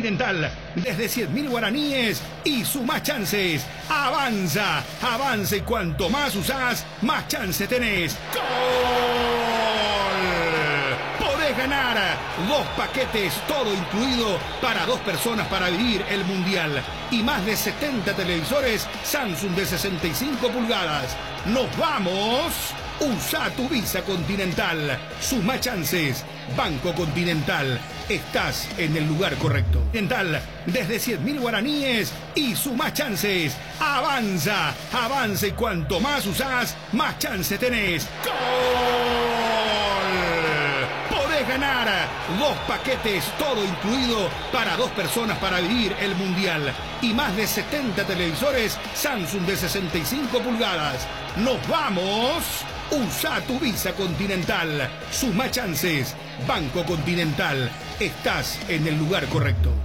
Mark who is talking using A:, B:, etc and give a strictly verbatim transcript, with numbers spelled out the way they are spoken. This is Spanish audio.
A: Continental, desde cien mil guaraníes y sumá chances. Avanza, avanza y cuanto más usás, más chance tenés. ¡Gol! Podés ganar dos paquetes, todo incluido, para dos personas para vivir el Mundial. Y más de setenta televisores Samsung de sesenta y cinco pulgadas. ¡Nos vamos! Usa tu Visa Continental. Suma chances. Banco Continental. Estás en el lugar correcto. Continental, desde cien mil guaraníes y suma chances. Avanza, avanza y cuanto más usás, más chance tenés. ¡Gol! Podés ganar dos paquetes, todo incluido, para dos personas para vivir el Mundial. Y más de setenta televisores Samsung de sesenta y cinco pulgadas. ¡Nos vamos! Usa tu Visa Continental. Suma chances. Banco Continental. Estás en el lugar correcto.